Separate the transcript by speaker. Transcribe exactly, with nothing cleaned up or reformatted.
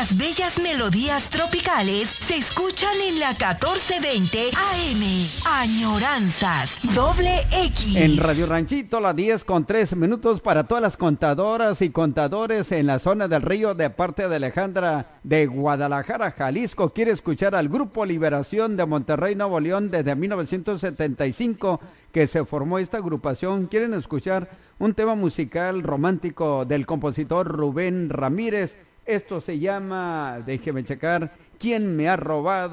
Speaker 1: Las bellas melodías tropicales se escuchan en la catorce veinte A M. Añoranzas, doble X.
Speaker 2: En Radio Ranchito, las diez con tres minutos para todas las contadoras y contadores en la zona del río de parte de Alejandra de Guadalajara, Jalisco. Quiere escuchar al Grupo Liberación de Monterrey, Nuevo León, desde mil novecientos setenta y cinco que se formó esta agrupación. Quieren escuchar un tema musical romántico del compositor Rubén Ramírez. Esto se llama, déjeme checar, ¿Quién me ha robado?